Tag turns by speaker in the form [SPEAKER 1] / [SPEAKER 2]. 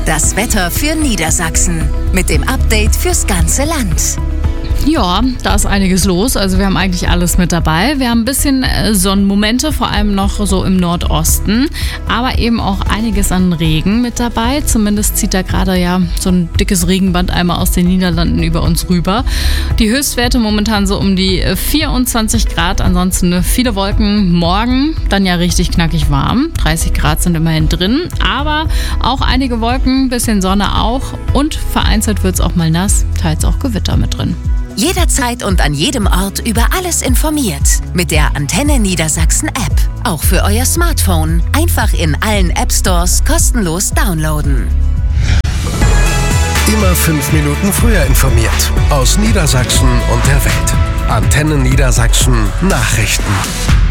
[SPEAKER 1] Das Wetter für Niedersachsen mit dem Update fürs ganze Land.
[SPEAKER 2] Ja, da ist einiges los. Also wir haben eigentlich alles mit dabei. Wir haben ein bisschen Sonnenmomente, vor allem noch so im Nordosten, aber eben auch einiges an Regen mit dabei. Zumindest zieht da gerade ja so ein dickes Regenband einmal aus den Niederlanden über uns rüber. Die Höchstwerte momentan so um die 24 Grad. Ansonsten viele Wolken. Morgen dann ja richtig knackig warm. 30 Grad sind immerhin drin, aber auch einige Wolken, bisschen Sonne auch und vereinzelt wird es auch mal nass, teils auch Gewitter mit drin.
[SPEAKER 1] Jederzeit und an jedem Ort über alles informiert. Mit der Antenne Niedersachsen App. Auch für euer Smartphone. Einfach in allen App-Stores kostenlos downloaden.
[SPEAKER 3] Immer 5 Minuten früher informiert. Aus Niedersachsen und der Welt. Antenne Niedersachsen Nachrichten.